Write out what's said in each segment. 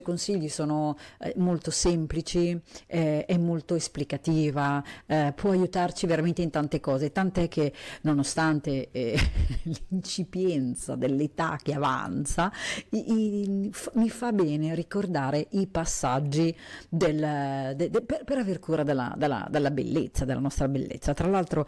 consigli sono molto semplici e molto esplicativa, può aiutarci veramente in tante cose, tant'è che nonostante l'incipienza dell'età che avanza, mi fa bene ricordare i passaggi per aver cura della bellezza, della nostra bellezza. Tra l'altro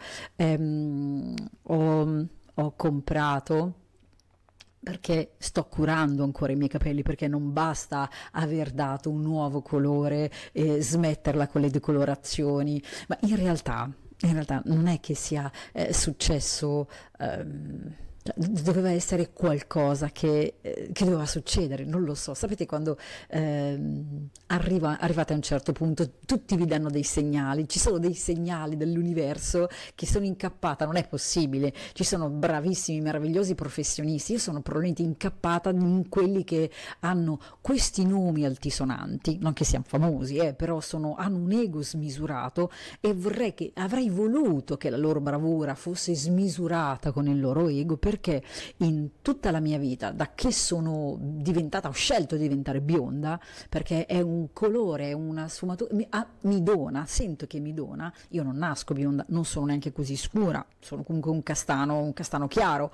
ho comprato, perché sto curando ancora i miei capelli, perché non basta aver dato un nuovo colore e smetterla con le decolorazioni, ma in realtà non è che sia successo. Doveva essere qualcosa che doveva succedere, non lo so. Sapete quando arrivate a un certo punto, tutti vi danno dei segnali, ci sono dei segnali dell'universo che sono incappata, non è possibile, ci sono bravissimi, meravigliosi professionisti, io sono probabilmente incappata in quelli che hanno questi nomi altisonanti, non che siano famosi, però hanno un ego smisurato e avrei voluto che la loro bravura fosse smisurata con il loro ego, perché in tutta la mia vita, da che sono diventata, ho scelto di diventare bionda, perché è un colore, è una sfumatura, mi dona, sento che mi dona. Io non nasco bionda, non sono neanche così scura, sono comunque un castano chiaro.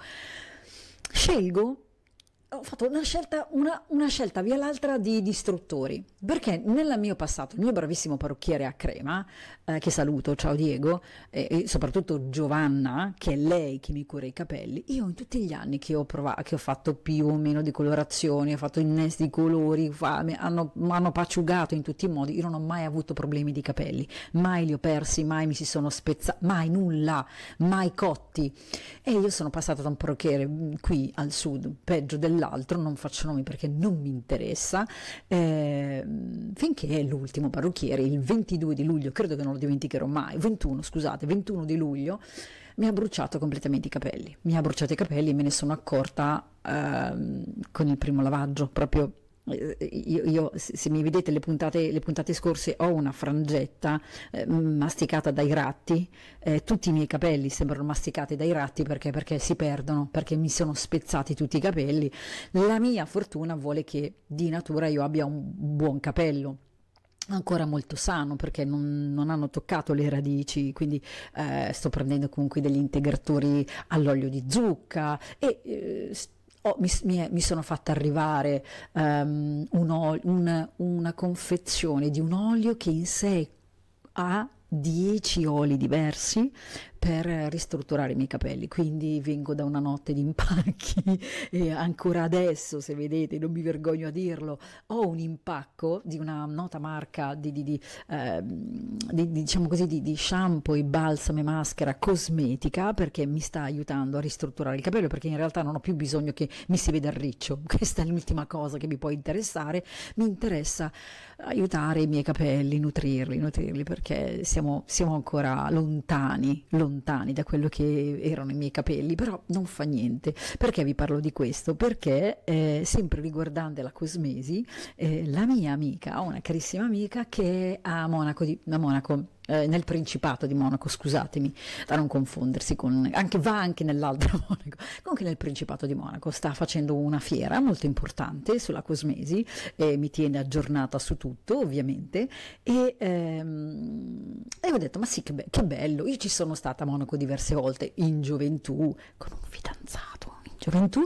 Ho fatto una scelta via l'altra di istruttori, perché nel mio passato il mio bravissimo parrucchiere a Crema, che saluto, ciao Diego, e soprattutto Giovanna, che è lei che mi cura i capelli, io in tutti gli anni che ho fatto più o meno di colorazioni, ho fatto innesti di colori, mi hanno paciugato in tutti i modi, io non ho mai avuto problemi di capelli, mai li ho persi, mai mi si sono spezzati, mai nulla, mai cotti. E io sono passata da un parrucchiere qui al sud, peggio dell'altro, non faccio nomi perché non mi interessa, finché l'ultimo parrucchiere, il 22 di luglio, credo che non lo dimenticherò mai, 21 di luglio, mi ha bruciato completamente i capelli. Mi ha bruciato i capelli e me ne sono accorta con il primo lavaggio, proprio. Io, se mi vedete le puntate scorse, ho una frangetta masticata dai ratti, tutti i miei capelli sembrano masticati dai ratti perché si perdono, perché mi sono spezzati tutti i capelli. La mia fortuna vuole che di natura io abbia un buon capello, ancora molto sano, perché non hanno toccato le radici, quindi sto prendendo comunque degli integratori all'olio di zucca e mi sono fatta arrivare una confezione di un olio che in sé ha 10 oli diversi per ristrutturare i miei capelli, quindi vengo da una notte di impacchi e ancora adesso, se vedete, non mi vergogno a dirlo, ho un impacco di una nota marca diciamo così, di shampoo e balsamo e maschera cosmetica, perché mi sta aiutando a ristrutturare il capello, perché in realtà non ho più bisogno che mi si veda il riccio. Questa è l'ultima cosa che mi può interessare. Mi interessa aiutare i miei capelli, nutrirli, perché siamo ancora lontani da quello che erano i miei capelli, però non fa niente. Perché vi parlo di questo? Perché sempre riguardante la cosmesi, la mia amica, una carissima amica che è a Monaco, nel Principato di Monaco, scusatemi, da non confondersi va anche nell'altro Monaco, comunque nel Principato di Monaco sta facendo una fiera molto importante sulla cosmesi e mi tiene aggiornata su tutto, ovviamente, e ho detto, ma sì, che bello, io ci sono stata a Monaco diverse volte in gioventù con un fidanzato in gioventù,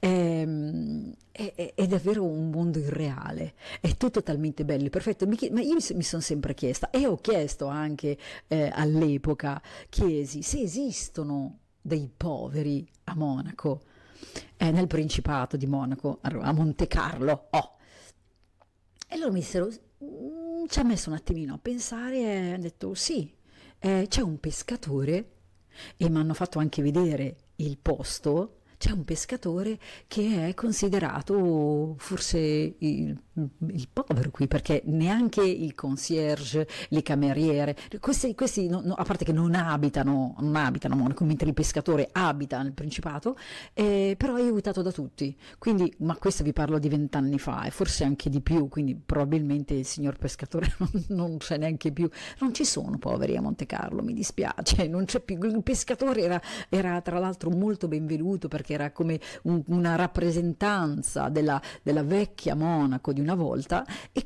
è davvero un mondo irreale, è tutto talmente bello e perfetto. Ma io mi sono sempre chiesta, e ho chiesto anche all'epoca, se esistono dei poveri a Monaco, nel Principato di Monaco, a Monte Carlo. E loro mi dissero, ci ha messo un attimino a pensare e hanno detto sì, c'è un pescatore, e mi hanno fatto anche vedere il posto. C'è un pescatore che è considerato forse il povero qui, perché neanche il concierge, le cameriere, questi a parte che non abitano a Monaco, mentre il pescatore abita nel Principato, però è aiutato da tutti. Quindi, ma questo vi parlo di 20 anni fa e forse anche di più, quindi probabilmente il signor pescatore non c'è neanche più. Non ci sono poveri a Monte Carlo, mi dispiace, non c'è più. Il pescatore era tra l'altro molto benvenuto, perché che era come una rappresentanza della vecchia Monaco di una volta, e